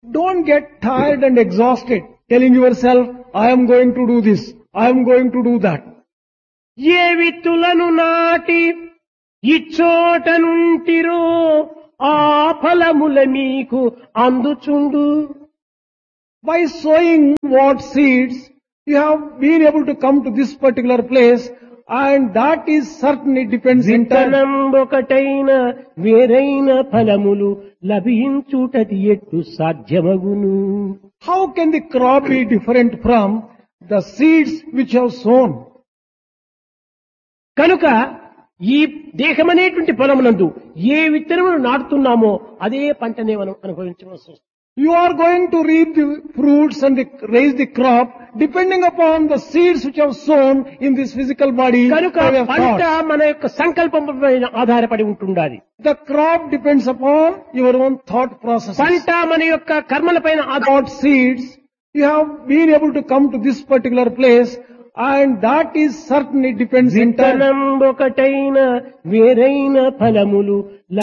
Don't get tired and exhausted telling yourself, I am going to do this, I am going to do that. ఏ విత్తులను నాటి ఇచ్చోట నుంటిరో ఆ ఫలముల మీకు అందుచుండు. By sowing what seeds, you have been able to come to this particular place, and that is certainly depends entirely. విత్తనం ఒకటైన వేరైన ఫలములు లభించుటది ఎట్టు సాధ్యమగును. How can the crop be different from the seeds which have sown? కనుక ఈ దేహమనేటువంటి పొలమునందు ఏ విత్తనములు నాటుతున్నామో అదే పంటనే మనం అనుభవించవలసి వస్తుంది. You are going to reap the fruits and raise the crop depending upon the seeds which have sown in this physical body. కనుక by your పంట thoughts. మన యొక్క సంకల్పం పైన ఆధారపడి ఉంటుండాలి. The crop depends upon your own thought process. పంట మన యొక్క కర్మల పైన What seeds, you have been able to come to this particular place, and that is certainly depends entirely. విత్తనం ఒకటైన వేరైన ఫలములు